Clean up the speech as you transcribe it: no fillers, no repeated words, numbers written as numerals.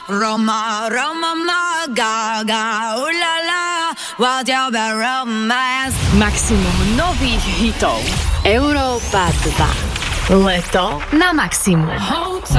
Roma, Roma, ma, gaga, ulala, whatever romance. Maximum nových hitov. Európa 2. Leto na maximum.